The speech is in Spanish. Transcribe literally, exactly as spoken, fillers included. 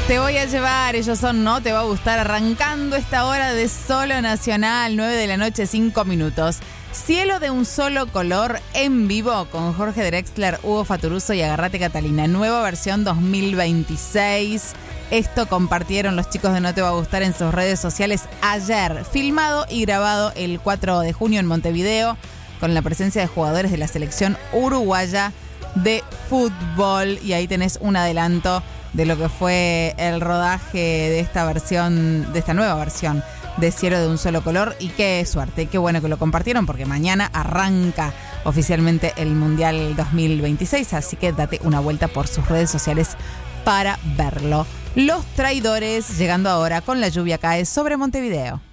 Te voy a llevar, ellos son No Te Va a Gustar, arrancando esta hora de Solo Nacional, nueve de la noche, cinco minutos. Cielo de un solo color en vivo con Jorge Drexler, Hugo Fatoruso y Agarrate Catalina. Nueva versión dos mil veintiséis. Esto compartieron los chicos de No Te Va a Gustar en sus redes sociales ayer. Filmado y grabado el cuatro de junio en Montevideo con la presencia de jugadores de la selección uruguaya de fútbol. Y ahí tenés un adelanto de lo que fue el rodaje de esta versión, de esta nueva versión de Cielo de un Solo Color. Y qué suerte, qué bueno que lo compartieron, porque mañana arranca oficialmente el Mundial dos mil veintiséis, así que date una vuelta por sus redes sociales para verlo. Los Traidores, llegando ahora con La Lluvia Cae sobre Montevideo.